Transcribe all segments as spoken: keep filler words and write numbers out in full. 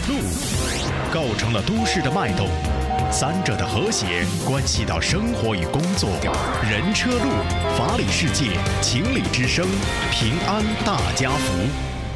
路构成了都市的脉动，三者的和谐关系到生活与工作。人车路，法理世界，情理之声，平安大家福。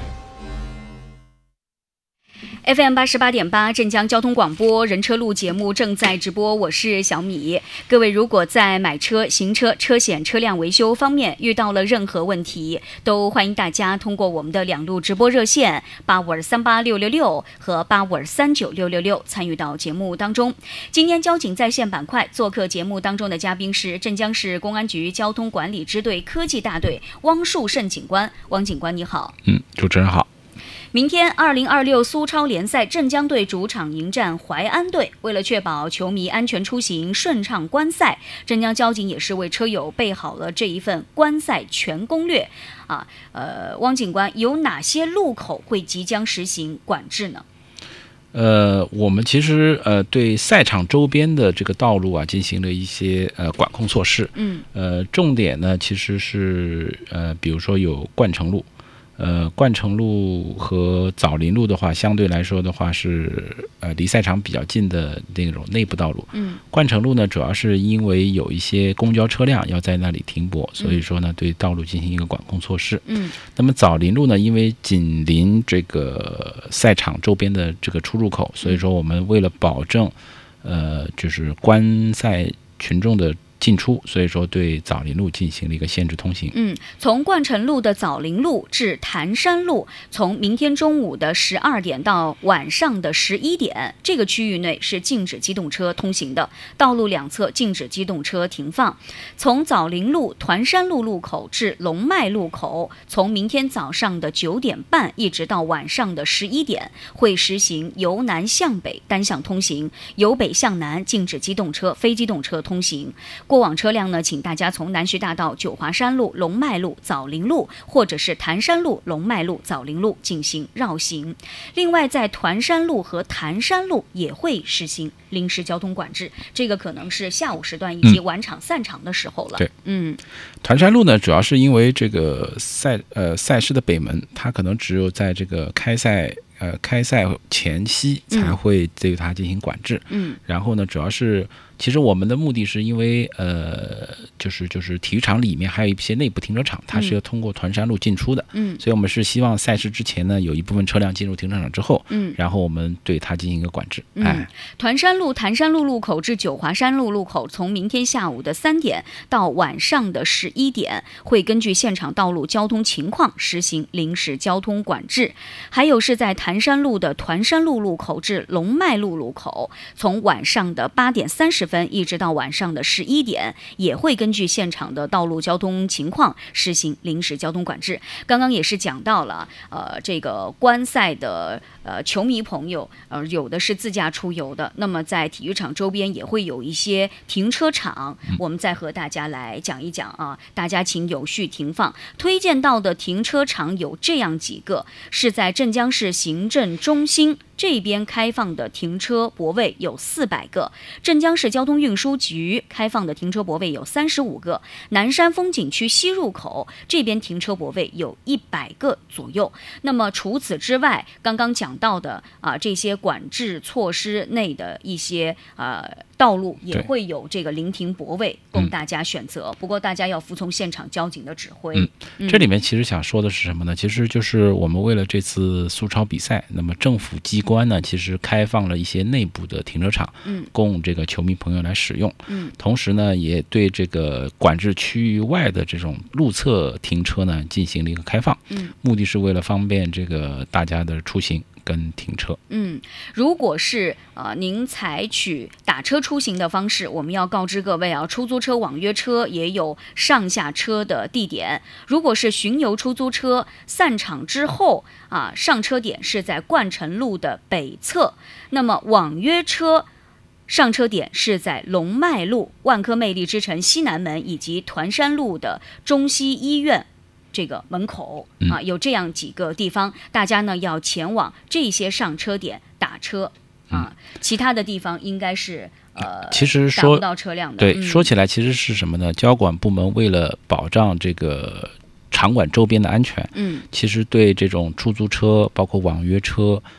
F M 八十八点八镇江交通广播人车路节目正在直播，我是小米。各位如果在买车、行车、车险、车辆维修方面遇到了任何问题，都欢迎大家通过我们的两路直播热线八五二三八六六六和八五二三九六六六参与到节目当中。今天交警在线板块做客节目当中的嘉宾是镇江市公安局交通管理支队科技大队汪树胜警官。汪警官你好。 嗯，主持人好。 明天二零二六苏超联赛镇江队主场迎战淮安队，为了确保球迷安全出行、顺畅观赛，镇江交警也是为车友备好了这一份观赛全攻略啊。呃，汪警官，有哪些路口会即将实行管制呢？ 呃，我们其实呃对赛场周边的这个道路啊进行了一些呃管控措施。嗯。呃，重点呢其实是呃比如说有冠城路。呃，冠城路和枣林路的话，相对来说的话是呃离赛场比较近的那种内部道路。嗯，冠城路呢，主要是因为有一些公交车辆要在那里停泊，所以说呢，对道路进行一个管控措施。嗯，那么枣林路呢，因为紧邻这个赛场周边的这个出入口，所以说我们为了保证呃就是观赛群众的进出，所以说对枣林路进行了一个限制通行。 嗯，从冠城路的枣林路至潭山路，从明天中午的十二点到晚上的十一点，这个区域内是禁止机动车通行的，道路两侧禁止机动车停放。从枣林路团山路路口至龙脉路口，从明天早上的九点半一直到晚上的十一点，会实行由南向北单向通行，由北向南禁止机动车、非机动车通行。过往车辆呢，请大家从南徐大道、九华山路、龙脉路、枣林路，或者是潭山路、龙脉路、枣林路进行绕行。另外，在团山路和潭山路也会实行临时交通管制，这个可能是下午时段以及晚场散场的时候了。 对， 嗯， 团山路呢，主要是因为这个赛呃赛事的北门，它可能只有在这个开赛。呃，开赛前夕才会对它进行管制。嗯，然后呢，主要是其实我们的目的是因为呃，就是就是体育场里面还有一些内部停车场，它是要通过团山路进出的。嗯，所以我们是希望赛事之前呢，有一部分车辆进入停车场之后，嗯，然后我们对它进行一个管制。 嗯，哎，团山路、潭山路路口至九华山路路口，从明天下午的三点到晚上的十一点，会根据现场道路交通情况实行临时交通管制。还有是在潭山路的团山路路口至龙脉路路口，从晚上的八点三十分一直到晚上的十一点，也会根据现场的道路交通情况实行临时交通管制。刚刚也是讲到了，呃，这个观赛的呃球迷朋友，呃，有的是自驾出游的，那么在体育场周边也会有一些停车场，我们再和大家来讲一讲啊，大家请有序停放。推荐到的停车场有这样几个，是在镇江市行政中心这边开放的停车泊位有四百个，镇江市交通运输局开放的停车泊位有三十五个，南山风景区西入口这边停车泊位有一百个左右。那么除此之外，刚刚讲到的啊这些管制措施内的一些呃道路也会有这个临停泊位供大家选择，不过大家要服从现场交警的指挥。 嗯嗯、这里面其实想说的是什么呢？其实就是我们为了这次苏超比赛，那么政府机关呢，其实开放了一些内部的停车场，嗯，供这个球迷朋友来使用。嗯，同时呢，也对这个管制区域外的这种路侧停车呢进行了一个开放。嗯，目的是为了方便这个大家的出行跟停车。 嗯，如果是呃您采取打车出行的方式，我们要告知各位啊，出租车、网约车也有上下车的地点。如果是巡游出租车，散场之后啊，上车点是在冠城路的北侧，那么网约车上车点是在龙脉路、万科魅力之城西南门以及团山路的中西医院这个门口啊，有这样几个地方，大家呢要前往这些上车点打车啊，其他的地方应该是呃， 其实说打不到车辆的。 对， 嗯、 说起来其实是什么呢？交管部门为了保障这个场馆周边的安全，嗯，其实对这种出租车、包括网约车